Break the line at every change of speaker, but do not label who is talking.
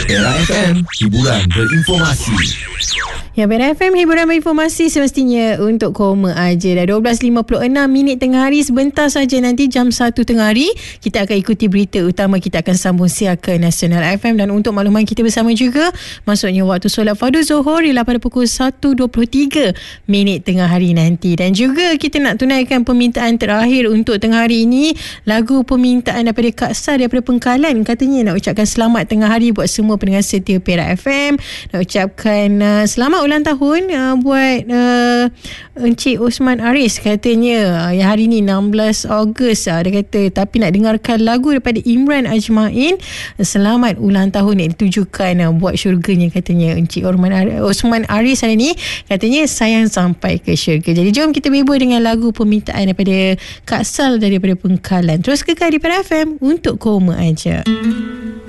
Era FM, hiburan berinformasi.
Ya, Era FM, hiburan berinformasi semestinya untuk koma aja. Dah 12.56 tengah hari. Sebentar saja nanti jam 1 tengah hari kita akan ikuti berita utama. Kita akan sambung siarkan Nasional FM. Dan untuk makluman kita bersama juga, maksudnya waktu solat fardu Zuhur ialah pada pukul 1.23 tengah hari nanti. Dan juga kita nak tunaikan permintaan terakhir untuk tengah hari ini. Lagu permintaan daripada Kak Sar daripada Pengkalan. Katanya nak ucapkan selamat tengah hari buat semua pendengar setia Perak FM. Nak ucapkan selamat ulang tahun buat Encik Osman Aris. Katanya hari ni 16 Ogos dia kata, tapi nak dengarkan lagu daripada Imran Ajmain. Selamat ulang tahun yang ditujukan buat syurganya, katanya Encik Osman Aris hari ni. Katanya sayang sampai ke syurga. Jadi jom kita berhibur dengan lagu permintaan daripada Kak Sal daripada Pengkalan. Terus kekal di Perak FM untuk koma aja.